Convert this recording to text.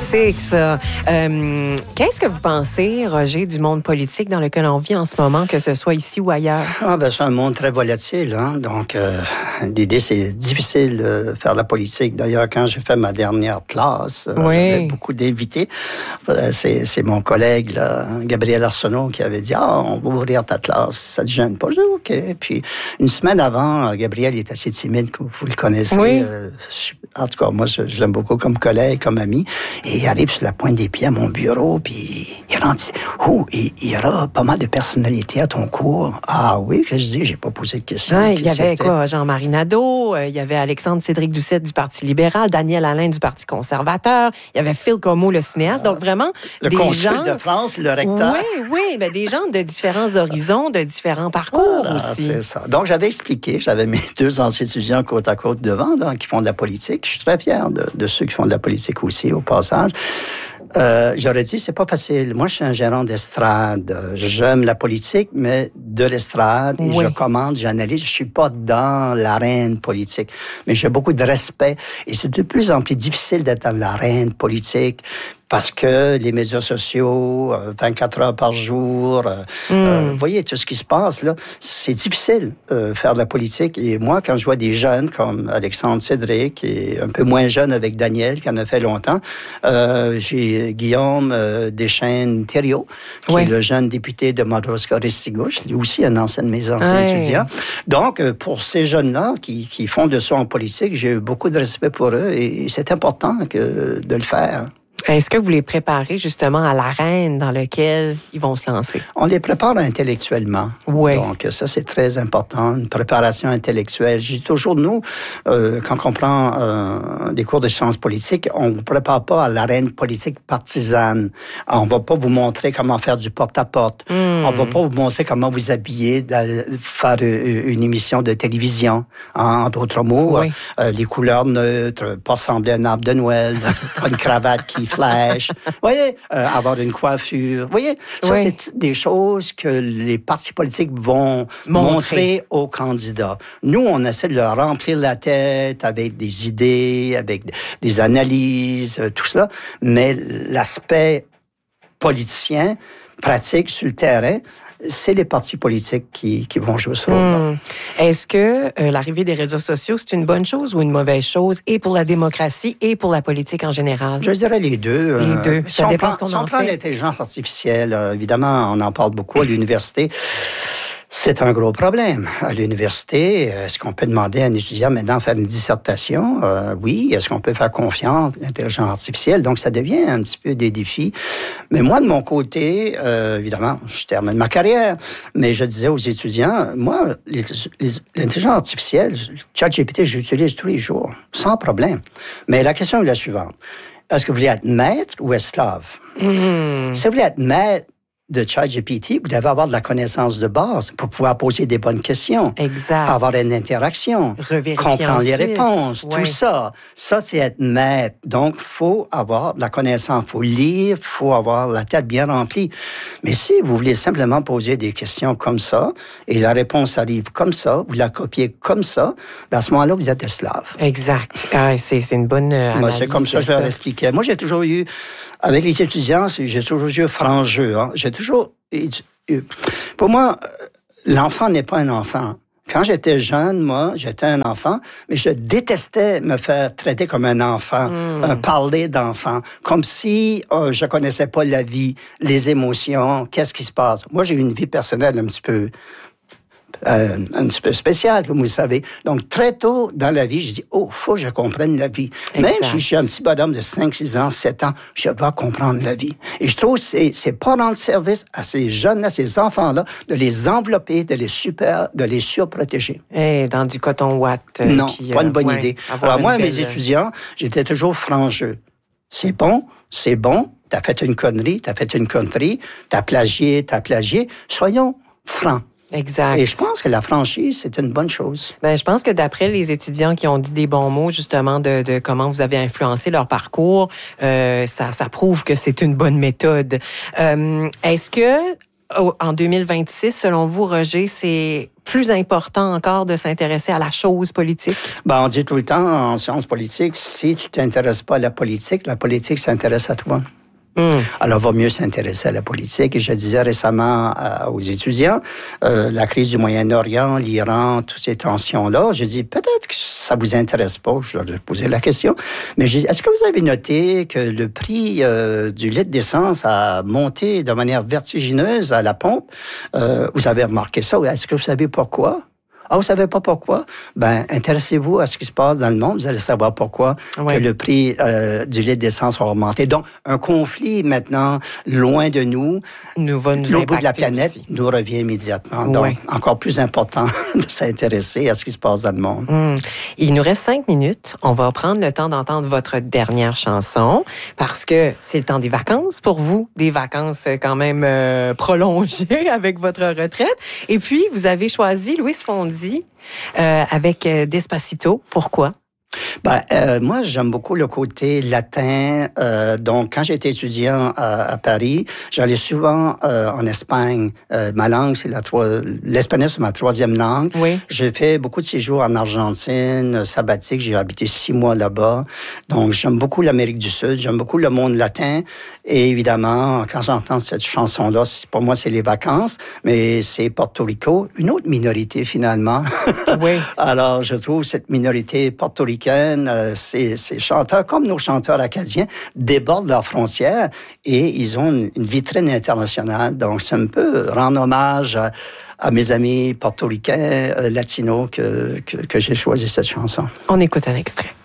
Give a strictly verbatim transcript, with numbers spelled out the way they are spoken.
classique, ça. Euh, qu'est-ce que vous pensez, Roger, du monde politique dans lequel on vit en ce moment, que ce soit ici ou ailleurs? Ah ben, c'est un monde très volatile. Hein? Donc, euh, l'idée, c'est difficile de faire de la politique. D'ailleurs, quand j'ai fait ma dernière classe, oui. j'avais beaucoup d'invités. C'est, c'est mon collègue, là, Gabriel Arsenault, qui avait dit « Ah, on va ouvrir ta classe, ça te gêne pas? » J'ai dit « OK. » Puis, une semaine avant, Gabriel il est assez timide, comme vous le connaissez. Oui. Euh, en tout cas, moi, je, je l'aime beaucoup comme collègue, comme ami. Et il arrive sur la pointe des pieds à mon bureau, puis il rentre, oh, il, il y aura pas mal de personnalités à ton cours. Ah oui, que je dis, j'ai pas posé de questions. Ouais, il y avait c'était? quoi? Jean-Marie Nadeau, euh, il y avait Alexandre Cédric Doucette du Parti libéral, Daniel Alain du Parti conservateur, il y y avait Phil Comeau, le cinéaste. Donc vraiment, le des consul gens... de France, le recteur. Oui, oui, ben, des gens de différents horizons, de différents parcours voilà, aussi. C'est ça. Donc j'avais expliqué, j'avais mes deux anciens étudiants côte à côte devant, là, qui font de la politique. Je suis très fier de, de ceux qui font de la politique aussi, au passage. Euh, j'aurais dit, c'est pas facile. Moi, je suis un gérant d'estrade. J'aime la politique, mais de l'estrade. Et oui. Je commande, j'analyse. Je suis pas dans l'arène politique. Mais j'ai beaucoup de respect. Et c'est de plus en plus difficile d'être dans l'arène politique. Parce que les médias sociaux, vingt-quatre heures par jour, mm. euh, vous voyez tout ce qui se passe là, c'est difficile euh, faire de la politique. Et moi, quand je vois des jeunes comme Alexandre Cédric et un peu moins jeune avec Daniel, qui en a fait longtemps, euh, j'ai Guillaume euh, Deschênes-Thériault, qui oui. est le jeune député de Madawaska-Restigouche, lui aussi un ancien de mes anciens oui. étudiants. Donc, pour ces jeunes-là qui, qui font de ça en politique, j'ai eu beaucoup de respect pour eux et c'est important que, de le faire. Est-ce que vous les préparez justement à l'arène dans laquelle ils vont se lancer? On les prépare intellectuellement. Oui. Donc, ça, c'est très important, une préparation intellectuelle. Je dis toujours, nous, euh, quand on prend euh, des cours de sciences politiques, on ne vous prépare pas à l'arène politique partisane. On ne va pas vous montrer comment faire du porte-à-porte. Mm. On ne va pas vous montrer comment vous habiller, faire une émission de télévision. Hein, en d'autres mots, oui. euh, les couleurs neutres, pas sembler un arbre de Noël, pas une cravate qui flèche, vous voyez, euh, avoir une coiffure, vous voyez, ça oui. c'est des choses que les partis politiques vont montrer. montrer aux candidats. Nous, on essaie de leur remplir la tête avec des idées, avec des analyses, tout cela, mais l'aspect politicien, pratique sur le terrain, c'est les partis politiques qui, qui vont jouer ce rôle-là. Mmh. Est-ce que euh, l'arrivée des réseaux sociaux, c'est une bonne chose ou une mauvaise chose, et pour la démocratie et pour la politique en général? Je dirais les deux. Les deux. Euh, ça si dépend on ce qu'on si en on prend fait. l'intelligence artificielle, euh, évidemment, on en parle beaucoup à l'université. C'est un gros problème. À l'université, est-ce qu'on peut demander à un étudiant maintenant de faire une dissertation? Euh, oui. Est-ce qu'on peut faire confiance à l'intelligence artificielle? Donc, ça devient un petit peu des défis. Mais moi, de mon côté, euh, évidemment, je termine ma carrière, mais je disais aux étudiants, moi, les, les, l'intelligence artificielle, ChatGPT, j'utilise tous les jours, sans problème. Mais la question est la suivante. Est-ce que vous voulez être maître ou esclave? Mmh. Si vous voulez être maître de ChatGPT, vous devez avoir de la connaissance de base pour pouvoir poser des bonnes questions. Exact. Avoir une interaction. Revérifier comprendre ensuite. les réponses. Ouais. Tout ça. Ça, c'est être maître. Donc, il faut avoir de la connaissance. Il faut lire. Il faut avoir la tête bien remplie. Mais si vous voulez simplement poser des questions comme ça, et la réponse arrive comme ça, vous la copiez comme ça, ben à ce moment-là, vous êtes esclave. Exact. Ah, c'est, c'est une bonne euh, analyse. Moi, c'est comme ça que je leur expliquais. Moi, j'ai toujours eu... Avec les étudiants, j'ai toujours eu franc jeu. Hein. J'ai toujours... Pour moi, l'enfant n'est pas un enfant. Quand j'étais jeune, moi, j'étais un enfant, mais je détestais me faire traiter comme un enfant, mmh. un parler d'enfant, comme si oh, je connaissais pas la vie, les émotions, qu'est-ce qui se passe. Moi, j'ai eu une vie personnelle un petit peu... Euh, un petit peu spécial, comme vous le savez. Donc, très tôt dans la vie, je dis, oh, faut que je comprenne la vie. Exact. Même si je suis un petit bonhomme de cinq, six ans, sept ans, je dois comprendre la vie. Et je trouve que c'est, c'est pas rendre service à ces jeunes, à ces enfants-là, de les envelopper, de les super, de les surprotéger. Et dans du coton ouate. Euh, non, qui, pas une bonne euh, idée. Ouais, Alors, moi, belle... mes étudiants, j'étais toujours franc-jeu. C'est bon, c'est bon, t'as fait une connerie, t'as fait une connerie, t'as plagié, t'as plagié. Soyons francs. Exact. Et je pense que la franchise, c'est une bonne chose. Ben, je pense que d'après les étudiants qui ont dit des bons mots, justement, de, de comment vous avez influencé leur parcours, euh, ça, ça prouve que c'est une bonne méthode. Euh, est-ce que, en deux mille vingt-six, selon vous, Roger, c'est plus important encore de s'intéresser à la chose politique? Ben, on dit tout le temps en sciences politiques, si tu t'intéresses pas à la politique, la politique s'intéresse à toi. Mmh. Alors, il vaut mieux s'intéresser à la politique. Et je disais récemment euh, aux étudiants, euh, la crise du Moyen-Orient, l'Iran, toutes ces tensions-là, je dis, peut-être que ça vous intéresse pas, je leur ai posé la question, mais je dis, est-ce que vous avez noté que le prix euh, du litre d'essence a monté de manière vertigineuse à la pompe? Euh, vous avez remarqué ça? Est-ce que vous savez pourquoi? Ah, vous savez pas pourquoi? Ben, intéressez-vous à ce qui se passe dans le monde, vous allez savoir pourquoi ouais. que le prix euh, du litre d'essence a augmenté. Donc, un conflit maintenant loin de nous, nous va nous au bout de la planète, aussi. nous revient immédiatement. Donc, ouais. encore plus important de s'intéresser à ce qui se passe dans le monde. Mmh. Il nous reste cinq minutes. On va prendre le temps d'entendre votre dernière chanson parce que c'est le temps des vacances pour vous, des vacances quand même euh, prolongées avec votre retraite. Et puis, vous avez choisi Luis Fonsi Euh, avec euh, Despacito. Pourquoi? Ben, euh, moi, j'aime beaucoup le côté latin. Euh, donc, quand j'étais étudiant à, à Paris, j'allais souvent euh, en Espagne. Euh, ma langue, c'est la trois... l'espagnol, c'est ma troisième langue. Oui. J'ai fait beaucoup de séjours en Argentine, sabbatique. J'ai habité six mois là-bas. Donc, j'aime beaucoup l'Amérique du Sud. J'aime beaucoup le monde latin. Et évidemment, quand j'entends cette chanson-là, pour moi, c'est les vacances. Mais c'est Porto Rico, une autre minorité finalement. Oui. Alors, je trouve cette minorité portoricaine, euh, ces, ces chanteurs, comme nos chanteurs acadiens, débordent leurs frontières et ils ont une, une vitrine internationale. Donc, c'est un peu rendre hommage à, à mes amis portoricains, euh, latinos, que, que, que j'ai choisi cette chanson. On écoute un extrait.